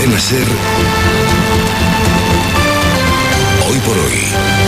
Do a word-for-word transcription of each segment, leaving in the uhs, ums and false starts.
Cadena SER, Hoy por Hoy,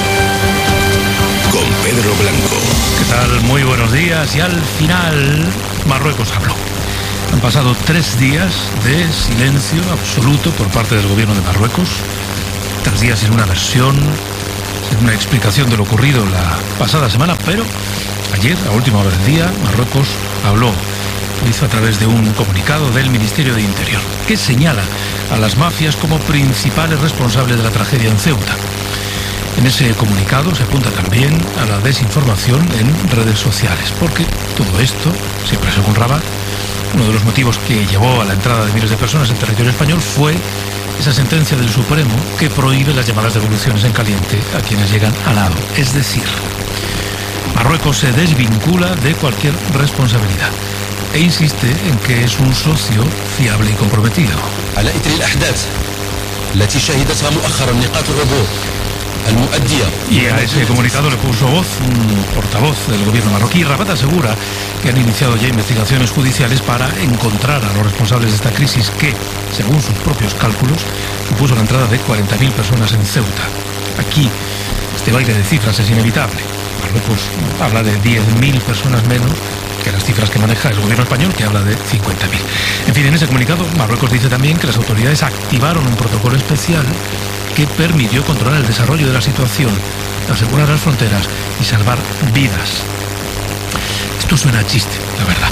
con Pedro Blanco. ¿Qué tal? Muy buenos días. Y al final, Marruecos habló. Han pasado tres días de silencio absoluto por parte del gobierno de Marruecos. Tres días sin una versión, sin una explicación de lo ocurrido la pasada semana, pero ayer, a última hora del día, Marruecos habló. Lo hizo a través de un comunicado del Ministerio de Interior, que señala a las mafias como principales responsables de la tragedia en Ceuta. En ese comunicado se apunta también a la desinformación en redes sociales, porque todo esto, siempre según Rabat, uno de los motivos que llevó a la entrada de miles de personas en territorio español fue esa sentencia del Supremo que prohíbe las llamadas devoluciones en caliente a quienes llegan a nado. Es decir, Marruecos se desvincula de cualquier responsabilidad e insiste en que es un socio fiable y comprometido. Y a ese comunicado le puso voz un portavoz del gobierno marroquí. Rabat asegura que han iniciado ya investigaciones judiciales para encontrar a los responsables de esta crisis que, según sus propios cálculos, supuso la entrada de cuarenta mil personas en Ceuta. Aquí, este baile de cifras es inevitable. Marruecos habla de diez mil personas menos que las cifras que maneja el gobierno español, que habla de cincuenta mil. En fin, en ese comunicado, Marruecos dice también que las autoridades activaron un protocolo especial que permitió controlar el desarrollo de la situación, asegurar las fronteras y salvar vidas. Esto suena a chiste, la verdad.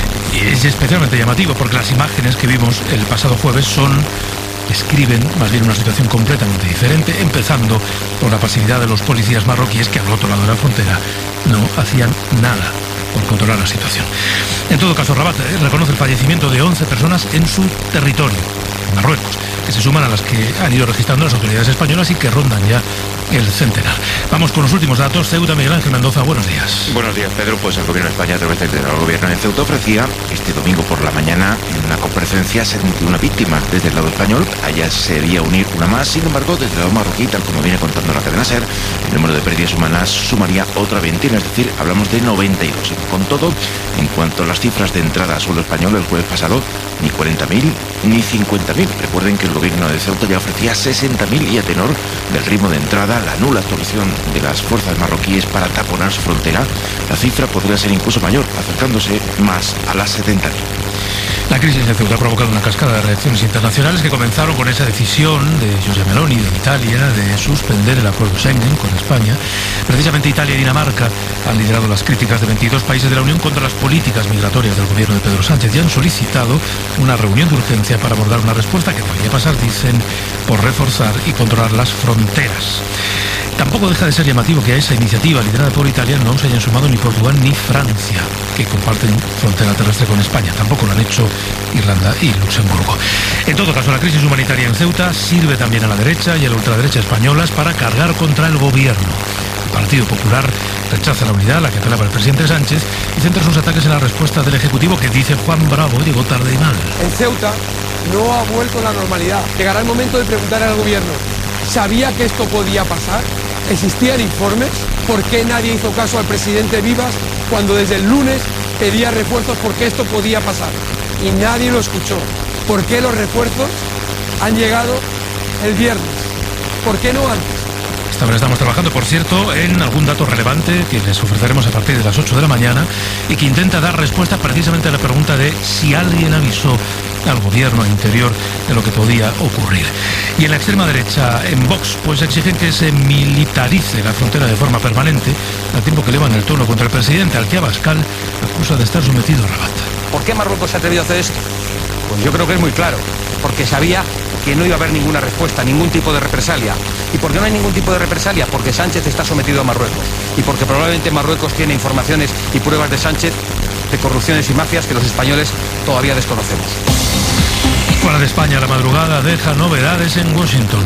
Y es especialmente llamativo porque las imágenes que vimos el pasado jueves son... describen más bien una situación completamente diferente, empezando por la pasividad de los policías marroquíes que al otro lado de la frontera no hacían nada por controlar la situación. En todo caso, Rabat reconoce el fallecimiento de once personas en su territorio, en Marruecos, que se suman a las que han ido registrando las autoridades españolas y que rondan ya el centenar. Vamos con los últimos datos. Ceuta, Miguel Ángel Mendoza, buenos días. Buenos días, Pedro. Pues el gobierno de España, a través del gobierno de Ceuta, ofrecía este domingo por la mañana en una comparecencia setenta y una víctimas desde el lado español. Allá sería unir una más. Sin embargo, desde el lado marroquí, tal como viene contando la cadena SER, el número de pérdidas humanas sumaría otra veintena, es decir, hablamos de noventa y dos. Con todo, en cuanto a las cifras de entrada a suelo español, el jueves pasado, ni cuarenta mil ni cincuenta mil. Recuerden que el gobierno de Ceuta ya ofrecía sesenta mil y a tenor del ritmo de entrada, la nula actuación de las fuerzas marroquíes para taponar su frontera, la cifra podría ser incluso mayor, acercándose más a las setenta mil. La crisis de Ceuta ha provocado una cascada de reacciones internacionales que comenzaron con esa decisión de Giorgia Meloni de Italia de suspender el acuerdo Schengen con España. Precisamente Italia y Dinamarca han liderado las críticas de veintidós países de la Unión contra las políticas migratorias del gobierno de Pedro Sánchez y han solicitado una reunión de urgencia para abordar una respuesta que podría pasar, dicen, por reforzar y controlar las fronteras. Tampoco deja de ser llamativo que a esa iniciativa liderada por Italia no se hayan sumado ni Portugal ni Francia, que comparten frontera terrestre con España. Tampoco lo han hecho Irlanda y Luxemburgo. En todo caso, la crisis humanitaria en Ceuta sirve también a la derecha y a la ultraderecha españolas para cargar contra el gobierno. El Partido Popular rechaza la unidad a la que apelaba el presidente Sánchez y centra sus ataques en la respuesta del Ejecutivo, que dice Juan Bravo llegó tarde y mal. En Ceuta no ha vuelto la normalidad. Llegará el momento de preguntar al gobierno, ¿sabía que esto podía pasar? ¿Existían informes? ¿Por qué nadie hizo caso al presidente Vivas cuando desde el lunes pedía refuerzos porque esto podía pasar? Y nadie lo escuchó. ¿Por qué los refuerzos han llegado el viernes? ¿Por qué no antes? Esta hora estamos trabajando, por cierto, en algún dato relevante que les ofreceremos a partir de las ocho de la mañana y que intenta dar respuesta precisamente a la pregunta de si alguien avisó al gobierno interior de lo que podía ocurrir. Y en la extrema derecha, en Vox, pues exigen que se militarice la frontera de forma permanente, al tiempo que elevan el tono contra el presidente, al que Abascal acusa de estar sometido a Rabat. ¿Por qué Marruecos se ha atrevido a hacer esto? Pues yo creo que es muy claro, porque sabía que no iba a haber ninguna respuesta, ningún tipo de represalia. ¿Y por qué no hay ningún tipo de represalia? Porque Sánchez está sometido a Marruecos. Y porque probablemente Marruecos tiene informaciones y pruebas de Sánchez de corrupciones y mafias que los españoles todavía desconocemos. Fuera de España, la madrugada deja novedades en Washington.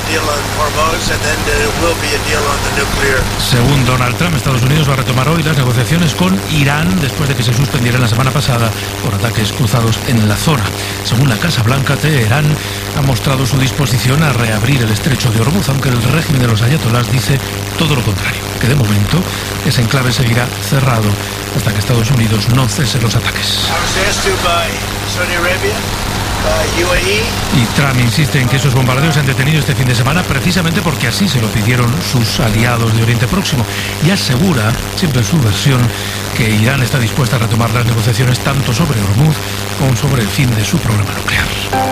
Según Donald Trump, Estados Unidos va a retomar hoy las negociaciones con Irán después de que se suspendieran la semana pasada por ataques cruzados en la zona. Según la Casa Blanca, Teherán ha mostrado su disposición a reabrir el estrecho de Hormuz, aunque el régimen de los ayatolás dice todo lo contrario, que de momento ese enclave seguirá cerrado hasta que Estados Unidos no cese los ataques. Y Trump insiste en que esos bombardeos se han detenido este fin de semana precisamente porque así se lo pidieron sus aliados de Oriente Próximo, y asegura, siempre en su versión, que Irán está dispuesta a retomar las negociaciones tanto sobre Hormuz como sobre el fin de su programa nuclear.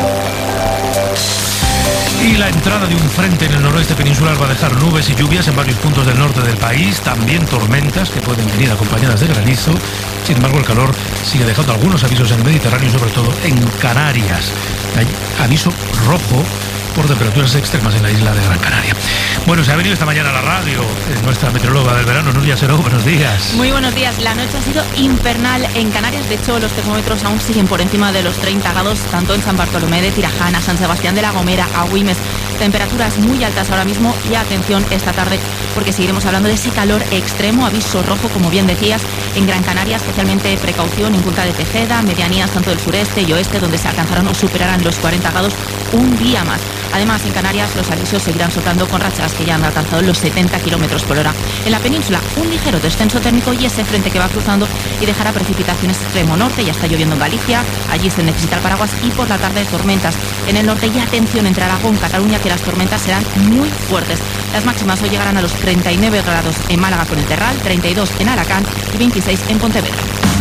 Y la entrada de un frente en el noroeste peninsular va a dejar nubes y lluvias en varios puntos del norte del país, también tormentas que pueden venir acompañadas de granizo. Sin embargo, el calor sigue dejando algunos avisos en el Mediterráneo, sobre todo en Canarias. Hay aviso rojo por temperaturas extremas en la isla de Gran Canaria. Bueno, se ha venido esta mañana a la radio nuestra meteoróloga del verano, Nuria Seró. Buenos días. Muy buenos días. La noche ha sido infernal en Canarias. De hecho, los termómetros aún siguen por encima de los treinta grados, tanto en San Bartolomé de Tirajana, San Sebastián de la Gomera, Agüimes. Temperaturas muy altas ahora mismo y atención esta tarde porque seguiremos hablando de ese calor extremo. Aviso rojo, como bien decías, en Gran Canaria, especialmente precaución en Punta de Tejeda, medianías tanto del sureste y oeste, donde se alcanzaron o superarán los cuarenta grados un día más. Además, en Canarias los avisos seguirán soltando con rachas que ya han alcanzado los setenta kilómetros por hora. En la península, un ligero descenso térmico y ese frente que va cruzando y dejará precipitaciones extremo norte. Ya está lloviendo en Galicia, allí se necesita el paraguas, y por la tarde tormentas en el norte. Y atención, entre Aragón y Cataluña, que las tormentas serán muy fuertes. Las máximas hoy llegarán a los treinta y nueve grados en Málaga con el Terral, treinta y dos en Alacant y veintiséis en Pontevedra.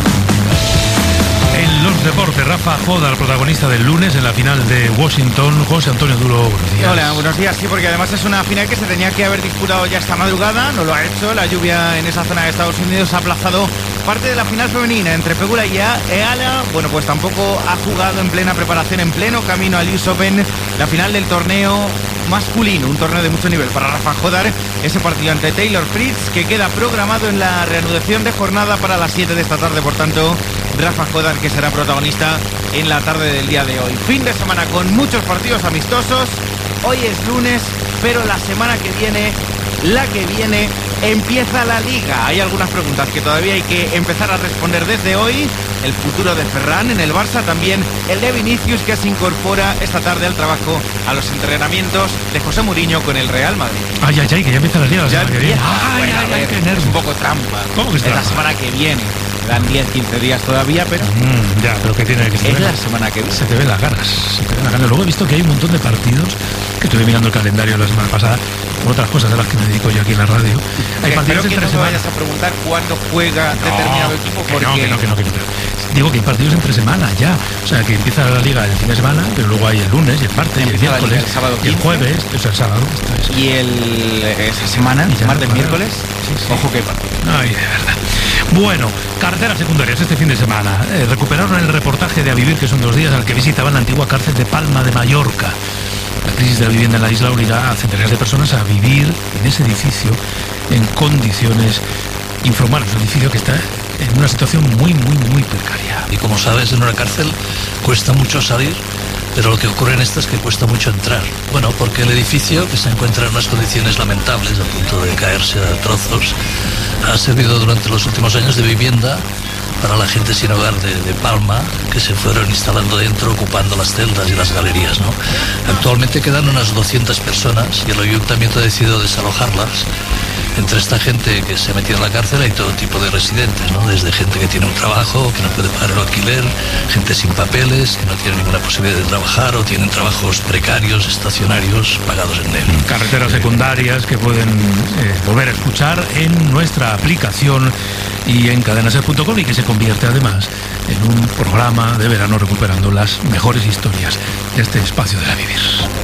En los deportes, Rafa Joda, el protagonista del lunes en la final de Washington. José Antonio Duro, buenos días. Hola, buenos días. Sí, porque además es una final que se tenía que haber disputado ya esta madrugada, no lo ha hecho. La lluvia en esa zona de Estados Unidos ha aplazado parte de la final femenina entre Pegula y Eala. Bueno, pues tampoco ha jugado en plena preparación, en pleno camino al U S Open, la final del torneo masculino, un torneo de mucho nivel para Rafa Jodar, ese partido ante Taylor Fritz que queda programado en la reanudación de jornada para las siete de esta tarde. Por tanto, Rafa Jodar que será protagonista en la tarde del día de hoy. Fin de semana con muchos partidos amistosos. Hoy es lunes, pero la semana que viene, la que viene, empieza la Liga. Hay algunas preguntas que todavía hay que empezar a responder desde hoy. El futuro de Ferran en el Barça, también el de Vinicius, que se incorpora esta tarde al trabajo, a los entrenamientos de José Mourinho con el Real Madrid. Ay, ay, ay, que ya empieza la Liga. Ya empieza. Ay, Bueno, ay, a ver, ay, qué nervios. es un poco trampa. ¿Cómo que es Es la trampa? semana que viene. Dan diez, quince días todavía, pero Mm, ya, pero que tiene que se es te la ven- semana que viene. Se te ven las ganas, se te ven las ganas. Luego he visto que hay un montón de partidos, que estuve mirando el calendario la semana pasada, por otras cosas de las que me dedico yo aquí en la radio. Hay Espero partidos que no entre me semana. vayas a preguntar cuándo juega determinado equipo, que porque no, que no, que no, que no. Digo que hay partidos entre semana ya. O sea, que empieza la liga el fin de semana, pero luego hay el lunes y el martes y el Empieza la miércoles liga el sábado y el quince. jueves, o sea, el sábado. Esto es. y el, esa semana, Y ya, martes, claro. miércoles, Sí, sí. ojo que partido. Ay, de verdad. Bueno, carreteras secundarias este fin de semana. Eh, recuperaron el reportaje de A Vivir, que son dos días, al que visitaban la antigua cárcel de Palma de Mallorca. La crisis de la vivienda en la isla obliga a centenares de personas a vivir en ese edificio en condiciones infrahumanas. Un edificio que está en una situación muy, muy, muy precaria. Y como sabes, en una cárcel cuesta mucho salir, pero lo que ocurre en esta es que cuesta mucho entrar. Bueno, porque el edificio, que se encuentra en unas condiciones lamentables, a punto de caerse a trozos, ha servido durante los últimos años de vivienda para la gente sin hogar de, de Palma, que se fueron instalando dentro, ocupando las celdas y las galerías, ¿no? Actualmente quedan unas doscientas personas y el ayuntamiento ha decidido desalojarlas. Entre esta gente que se ha metido en la cárcel hay todo tipo de residentes, ¿no? Desde gente que tiene un trabajo, que no puede pagar el alquiler, gente sin papeles, que no tiene ninguna posibilidad de trabajar o tienen trabajos precarios, estacionarios, pagados en negro. Carreteras secundarias que pueden eh, volver a escuchar en nuestra aplicación y en cadenaser punto com, y que se convierte además en un programa de verano recuperando las mejores historias de este espacio de la vivir.